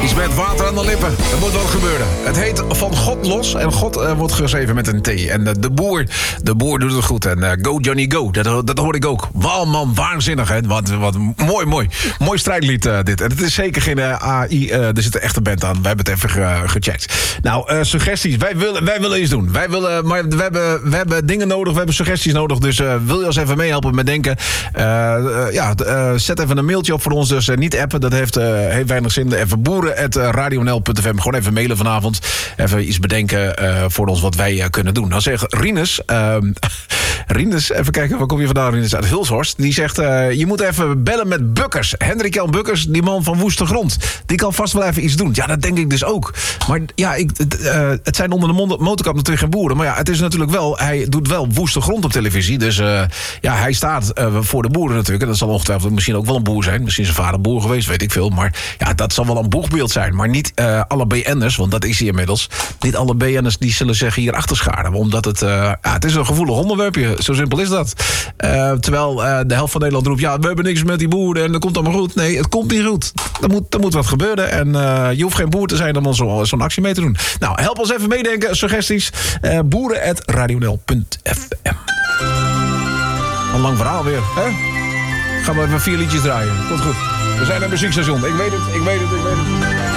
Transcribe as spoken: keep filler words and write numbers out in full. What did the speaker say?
Iets met water aan de lippen. Er moet wat gebeuren. Het heet Van God Los. En God uh, wordt geschreven met een T. En uh, de boer, de boer doet het goed. En uh, go Johnny go. Dat, dat hoor ik ook. Wauw man, waanzinnig. Hè? Wat, wat mooi, mooi. Mooi strijdlied uh, dit. En het is zeker geen uh, A I. Uh, er zit een echte band aan. We hebben het even ge, gecheckt. Nou, uh, suggesties. Wij willen, wij willen iets doen. Wij willen, maar we hebben, we hebben dingen nodig. We hebben suggesties nodig. Dus uh, wil je ons even meehelpen met denken? Uh, uh, ja, uh, zet even een mailtje op voor ons. Dus uh, niet appen. Dat heeft, uh, heeft weinig zin. Even boeren at radio n l punt f m. Gewoon even mailen vanavond. Even iets bedenken uh, voor ons wat wij uh, kunnen doen. Dan zegt Rinus... Uh, Rinus, even kijken, waar kom je vandaan? Rinus uit Hulshorst. Die zegt, uh, je moet even bellen met Bukkers. Hendrik Jan Bukkers, die man van Woeste Grond. Die kan vast wel even iets doen. Ja, dat denk ik dus ook. Maar ja, ik, uh, het zijn onder de motorkap natuurlijk geen boeren. Maar ja, het is natuurlijk wel... Hij doet wel Woeste Grond op televisie. Dus uh, ja, hij staat uh, voor de boeren natuurlijk. En dat zal ongetwijfeld misschien ook wel een boer zijn. Misschien is zijn vader boer geweest, weet ik veel. Maar ja, dat zal wel een boegbeeld zijn. Maar niet uh, alle B N'ers, want dat is hij inmiddels. Niet alle B N'ers die zullen zich hier achter scharen. Omdat het... Uh, ja, het is een gevoelig onderwerpje. Zo simpel is dat. Uh, terwijl uh, de helft van Nederland roept... ja, we hebben niks met die boeren en dat komt allemaal goed. Nee, het komt niet goed. Er moet, er moet wat gebeuren. En uh, je hoeft geen boer te zijn om zo, zo'n actie mee te doen. Nou, help ons even meedenken. Suggesties. Uh, boeren at radio n l punt f m. Een lang verhaal weer, hè? Gaan we even vier liedjes draaien. Komt goed. We zijn een muziekstation. Ik weet het, ik weet het, ik weet het.